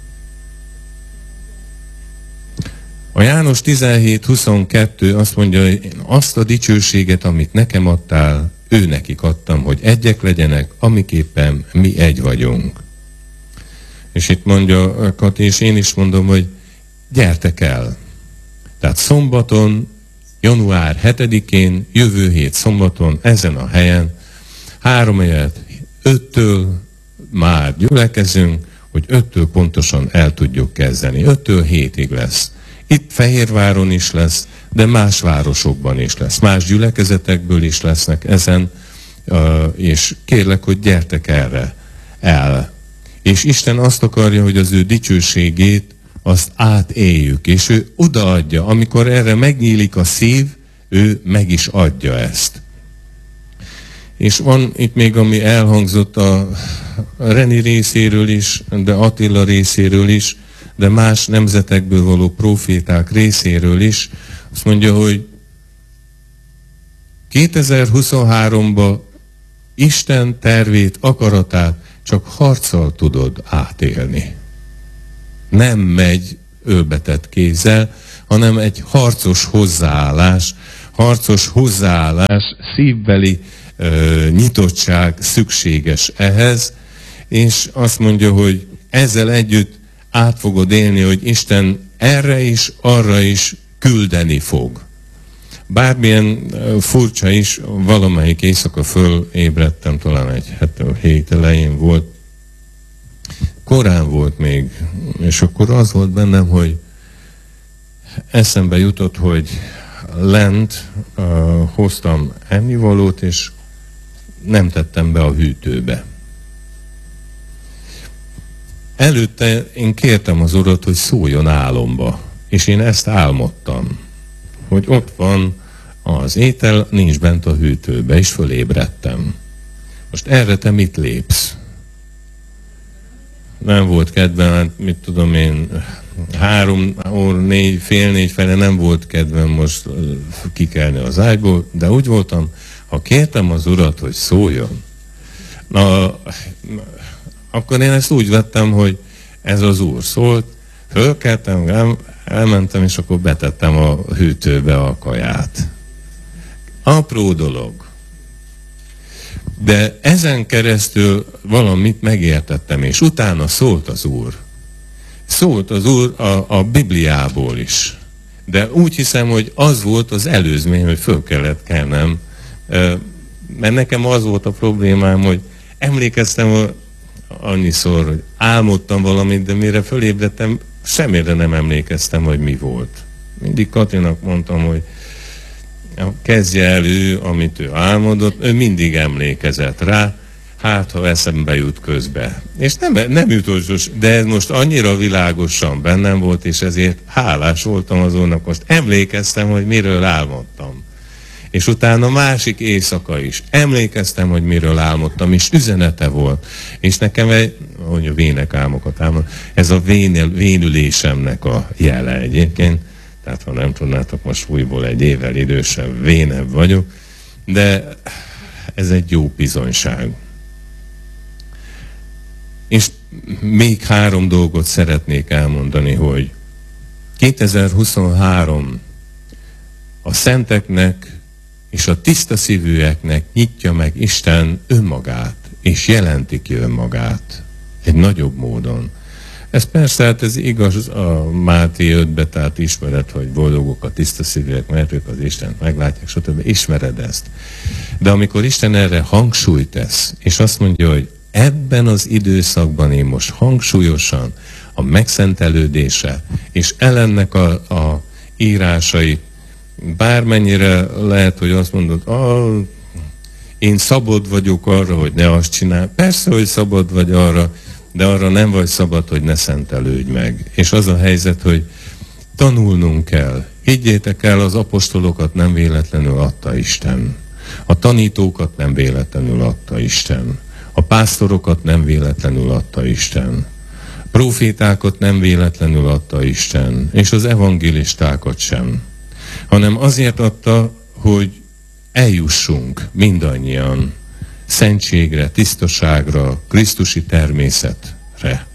A János tizenhét huszonkettő azt mondja, hogy én azt a dicsőséget, amit nekem adtál, ő nekik adtam, hogy egyek legyenek, amiképpen mi egy vagyunk. És itt mondja Kati, és én is mondom, hogy gyertek el. Tehát szombaton, január hetedikén, jövő hét szombaton, ezen a helyen, három élet, öttől már gyülekezünk, hogy öttől pontosan el tudjuk kezdeni. öttől hétig lesz. Itt Fehérváron is lesz, de más városokban is lesz. Más gyülekezetekből is lesznek ezen, és kérlek, hogy gyertek erre el. És Isten azt akarja, hogy az ő dicsőségét azt átéljük, és ő odaadja. Amikor erre megnyílik a szív, ő meg is adja ezt. És van itt még, ami elhangzott a Reni részéről is, de Attila részéről is, de más nemzetekből való proféták részéről is. Azt mondja, hogy kétezer-huszonháromban Isten tervét, akaratát csak harccal tudod átélni. Nem megy ölbetett kézzel, hanem egy harcos hozzáállás, harcos hozzáállás, szívbeli ö, nyitottság szükséges ehhez, és azt mondja, hogy ezzel együtt át fogod élni, hogy Isten erre is, arra is küldeni fog. Bármilyen furcsa is, valamelyik éjszaka fölébredtem, talán egy hét elején volt, korán volt még, és akkor az volt bennem, hogy eszembe jutott, hogy lent uh, hoztam ennivalót, és nem tettem be a hűtőbe. Előtte én kértem az Urat, hogy szóljon álomba, és én ezt álmodtam, hogy ott van az étel, nincs bent a hűtőbe, és fölébredtem. Most erre te mit lépsz? Nem volt kedvem, hát mit tudom én, három óra, négy, fél négy fele nem volt kedvem most kikelni az ágyból, de úgy voltam, ha kértem az Urat, hogy szóljon, na, akkor én ezt úgy vettem, hogy ez az Úr szólt, fölkeltem, el, elmentem, és akkor betettem a hűtőbe a kaját. Apró dolog. De ezen keresztül valamit megértettem, és utána szólt az Úr. Szólt az Úr a, a Bibliából is. De úgy hiszem, hogy az volt az előzmény, hogy föl kellett kelnem. Mert nekem az volt a problémám, hogy emlékeztem annyiszor, hogy álmodtam valamit, de mire fölébredtem, semmire nem emlékeztem, hogy mi volt. Mindig Katinak mondtam, hogy kezdje el ő, amit ő álmodott, ő mindig emlékezett rá, hát ha eszembe jut közbe. És nem, nem jutott, de ez most annyira világosan bennem volt, és ezért hálás voltam az Úrnak, most emlékeztem, hogy miről álmodtam. És utána másik éjszaka is emlékeztem, hogy miről álmodtam, és üzenete volt. És nekem egy, hogy a vének álmokat álmod, ez a vénel, vénülésemnek a jele egyébként. Tehát ha nem tudnátok, most újból egy évvel idősebb, vénebb vagyok, de ez egy jó bizonyság. És még három dolgot szeretnék elmondani, hogy kétezer-huszonhárom a szenteknek és a tiszta szívűeknek nyitja meg Isten önmagát, és jelenti ki önmagát egy nagyobb módon. Ez persze, hát ez igaz a Máté ötbe, tehát ismered, hogy boldogok a tiszta szívűek, mert ők az Istent meglátják, stb. Ismered ezt. De amikor Isten erre hangsúlyt tesz, és azt mondja, hogy ebben az időszakban én most hangsúlyosan a megszentelődésre, és ellennek a, a írásait, bármennyire lehet, hogy azt mondod, ah, én szabad vagyok arra, hogy ne azt csinálj. Persze, hogy szabad vagy arra, de arra nem vagy szabad, hogy ne szentelődj meg. És az a helyzet, hogy tanulnunk kell. Higgyétek el, az apostolokat nem véletlenül adta Isten. A tanítókat nem véletlenül adta Isten. A pásztorokat nem véletlenül adta Isten. Profétákat nem véletlenül adta Isten. És az evangélistákat sem. Hanem azért adta, hogy eljussunk mindannyian szentségre, tisztaságra, krisztusi természetre.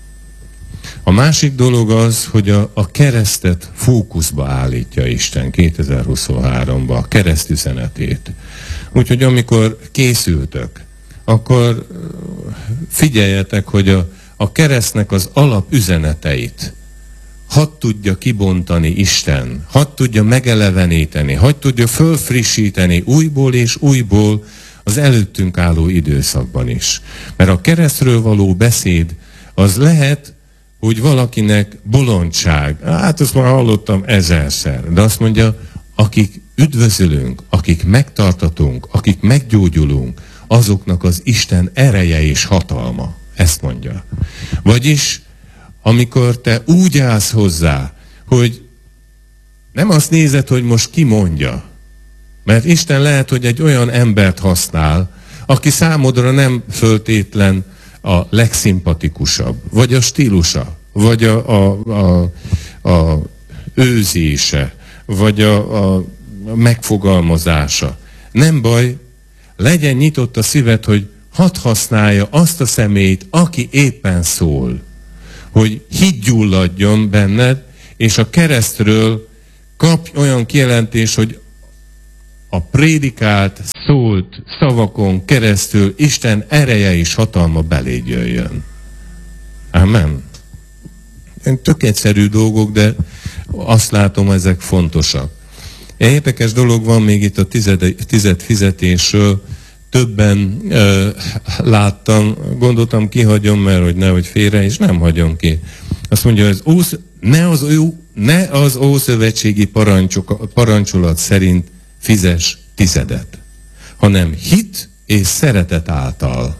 A másik dolog az, hogy a, a keresztet fókuszba állítja Isten kétezer-huszonháromban, a kereszt üzenetét. Úgyhogy amikor készültök, akkor figyeljetek, hogy a, a keresztnek az alapüzeneteit hadd tudja kibontani Isten, hadd tudja megeleveníteni, hadd tudja fölfrissíteni újból és újból az előttünk álló időszakban is. Mert a keresztről való beszéd az lehet, hogy valakinek bolondság. Hát azt már hallottam ezerszer, de azt mondja, akik üdvözölünk, akik megtartatunk, akik meggyógyulunk, azoknak az Isten ereje és hatalma. Ezt mondja. Vagyis amikor te úgy állsz hozzá, hogy nem azt nézed, hogy most ki mondja, mert Isten lehet, hogy egy olyan embert használ, aki számodra nem föltétlen a legszimpatikusabb, vagy a stílusa, vagy a, a, a, a őzése, vagy a, a megfogalmazása. Nem baj, legyen nyitott a szíved, hogy hadd használja azt a személyt, aki éppen szól. Hogy hit gyulladjon benned, és a keresztről kapj olyan kijelentés, hogy a prédikált, szólt szavakon keresztül Isten ereje és hatalma beléd jöjjön. Amen. Tök egyszerű dolgok, de azt látom, ezek fontosak. Érdekes dolog van még itt a tized, tized fizetésről. Többen ö, láttam, gondoltam kihagyom, mert hogy nehogy félre, és nem hagyom ki. Azt mondja, az ósz, ne, az, ne az ószövetségi parancsolat szerint fizes tizedet, hanem hit és szeretet által.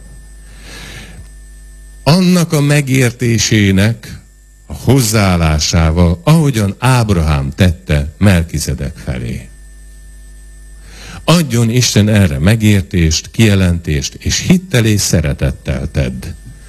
Annak a megértésének a hozzáállásával, ahogyan Ábrahám tette Melkizedek felé. Adjon Isten erre megértést, kijelentést, és hittel és szeretettel tedd.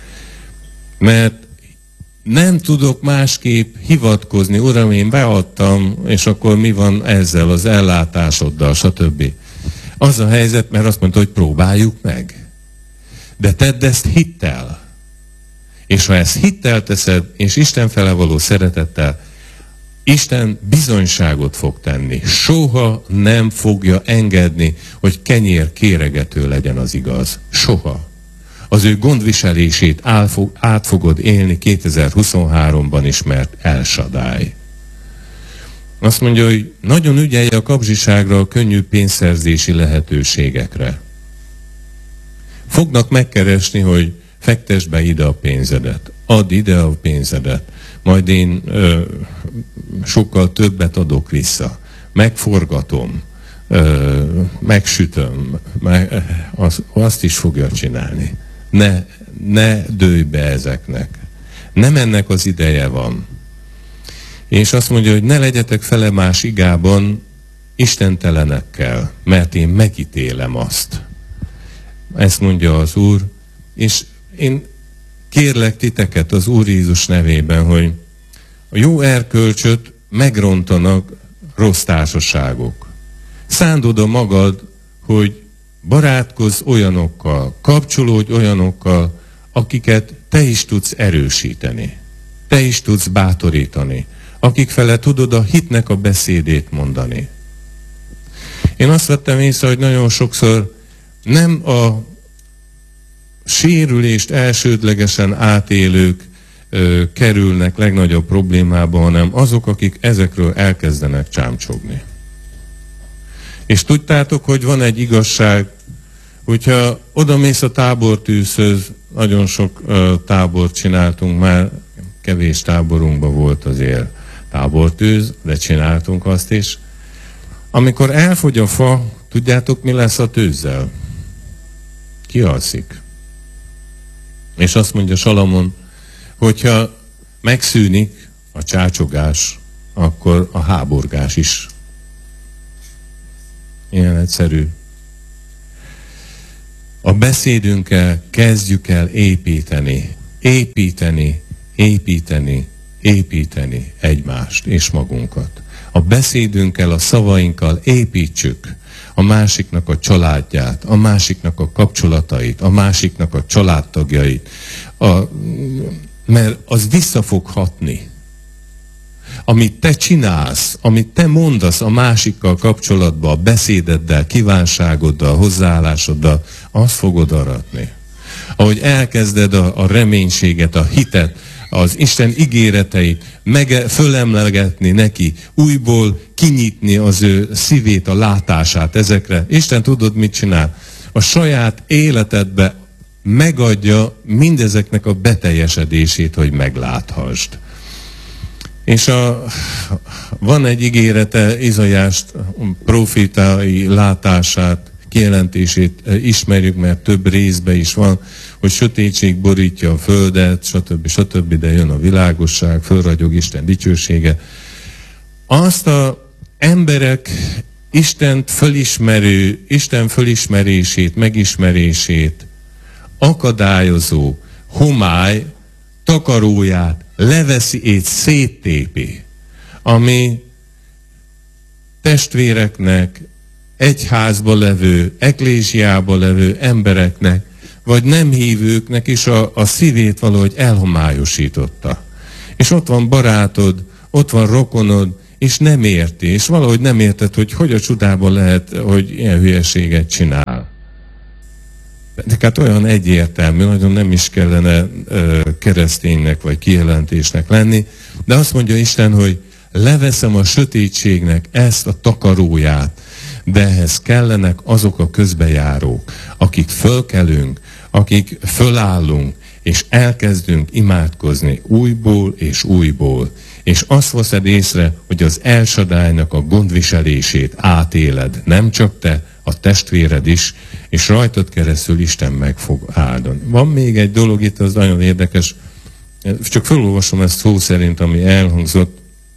Mert nem tudok másképp hivatkozni, Uram, én beadtam, és akkor mi van ezzel, az ellátásoddal, stb. Az a helyzet, mert azt mondta, hogy próbáljuk meg. De tedd ezt hittel. És ha ezt hittel teszed, és Isten fele való szeretettel, Isten bizonyságot fog tenni. Soha nem fogja engedni, hogy kenyér kéregető legyen az igaz. Soha. Az ő gondviselését át fogod élni kétezer-huszonháromban is, mert El Shaddai. Azt mondja, hogy nagyon ügyelj a kapzsiságra, a könnyű pénzszerzési lehetőségekre. Fognak megkeresni, hogy fektesd be ide a pénzedet, add ide a pénzedet, majd én ö, sokkal többet adok vissza, megforgatom, ö, megsütöm, meg, az, azt is fogja csinálni. Ne, ne dőlj be ezeknek. Nem ennek az ideje van. És azt mondja, hogy ne legyetek felemás igában istentelenekkel, mert én megítélem azt. Ezt mondja az Úr, és én kérlek titeket az Úr Jézus nevében, hogy a jó erkölcsöt megrontanak rossz társaságok. Szánd oda magad, hogy barátkozz olyanokkal, kapcsolódj olyanokkal, akiket te is tudsz erősíteni, te is tudsz bátorítani, akik fele tudod a hitnek a beszédét mondani. Én azt vettem észre, hogy nagyon sokszor nem a sérülést elsődlegesen átélők ö, kerülnek legnagyobb problémába, hanem azok, akik ezekről elkezdenek csámcsogni. És tudtátok, hogy van egy igazság, hogyha odamész a tábortűzhöz, nagyon sok ö, tábort csináltunk már, kevés táborunkban volt azért tábortűz, de csináltunk azt is. Amikor elfogy a fa, tudjátok, mi lesz a tűzzel? Kialszik. És azt mondja Salamon, hogyha megszűnik a csácsogás, akkor a háborgás is. Ilyen egyszerű. A beszédünkkel kezdjük el építeni, építeni, építeni, építeni egymást és magunkat. A beszédünkkel, a szavainkkal építsük a másiknak a családját, a másiknak a kapcsolatait, a másiknak a családtagjait, a, mert az vissza fog hatni. Amit te csinálsz, amit te mondasz a másikkal kapcsolatban, a beszédeddel, kívánságoddal, hozzáállásoddal, azt fogod aratni. Ahogy elkezded a, a reménységet, a hitet, az Isten ígéreteit mege, fölemlegetni neki, újból kinyitni az ő szívét, a látását ezekre. Isten tudod, mit csinál? A saját életedbe megadja mindezeknek a beteljesedését, hogy megláthasd. És a, van egy ígérete, Izaiást, profétai látását, kijelentését ismerjük, mert több részben is van, hogy sötétség borítja a földet, stb. stb., de jön a világosság, fölragyog Isten dicsősége. Azt az emberek Istent fölismerő, Isten fölismerését, megismerését akadályozó homály takaróját leveszi és széttépi, ami testvéreknek, egyházba levő, eklésiába levő embereknek, vagy nem hívőknek is a, a szívét valahogy elhomályosította. És ott van barátod, ott van rokonod, és nem érti, és valahogy nem érted, hogy hogy a csodában lehet, hogy ilyen hülyeséget csinál. De hát olyan egyértelmű, nagyon nem is kellene ö, kereszténynek vagy kijelentésnek lenni, de azt mondja Isten, hogy leveszem a sötétségnek ezt a takaróját, de ehhez kellenek azok a közbejárók, akik fölkelünk, akik fölállunk, és elkezdünk imádkozni újból és újból. És azt veszed észre, hogy az El Shaddainak a gondviselését átéled, nem csak te, a testvéred is, és rajtad keresztül Isten meg fog áldani. Van még egy dolog itt, az nagyon érdekes, csak felolvasom ezt szó szerint, ami elhangzott,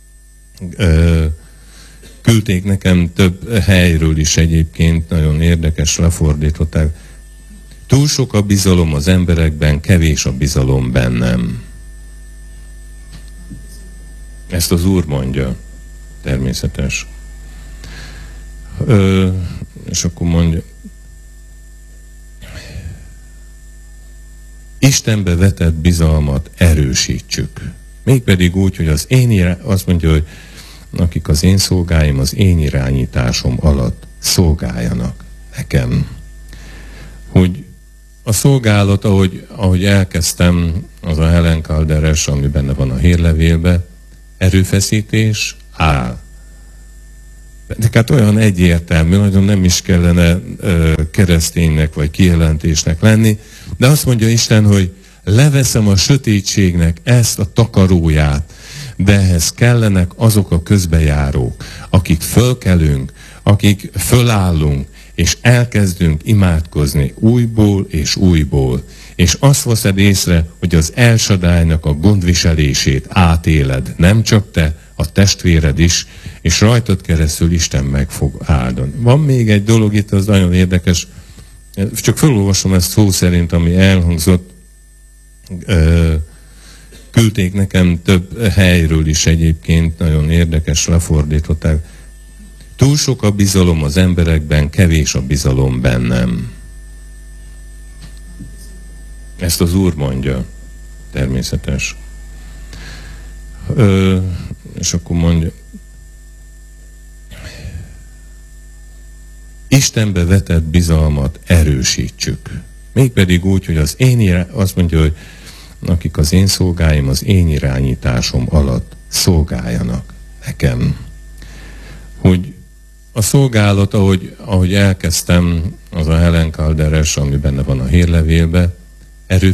küldték nekem több helyről is egyébként, nagyon érdekes, lefordították. Túl sok a bizalom az emberekben, kevés a bizalom bennem. Ezt az Úr mondja, természetes. Ö, és akkor mondja, Istenbe vetett bizalmat erősítsük. Mégpedig úgy, hogy az én irány, azt mondja, hogy akik az én szolgáim az én irányításom alatt szolgáljanak nekem. Hogy a szolgálat, ahogy, ahogy elkezdtem, az a Helen Calderes, ami benne van a hírlevélben, erőfeszítés áll. De hát olyan egyértelmű, nagyon nem is kellene ö, kereszténynek vagy kijelentésnek lenni, de azt mondja Isten, hogy leveszem a sötétségnek ezt a takaróját, de ehhez kellenek azok a közbejárók, akik fölkelünk, akik fölállunk, és elkezdünk imádkozni újból és újból. És azt veszed észre, hogy az El Shaddainak a gondviselését átéled, nem csak te, a testvéred is, és rajtad keresztül Isten meg fog áldani. Van még egy dolog itt, az nagyon érdekes, csak felolvasom ezt szó szerint, ami elhangzott, küldték nekem több helyről is egyébként, nagyon érdekes, lefordították. Túl sok a bizalom az emberekben, kevés a bizalom bennem. Ezt az Úr mondja, természetes. Ö, és akkor mondja, Istenbe vetett bizalmat erősítsük. Mégpedig úgy, hogy az én irány, azt mondja, hogy akik az én szolgáim az én irányításom alatt szolgáljanak nekem. Hogy a szolgálat, ahogy, ahogy elkezdtem, az a Helen Calderes, ami benne van a hírlevélben,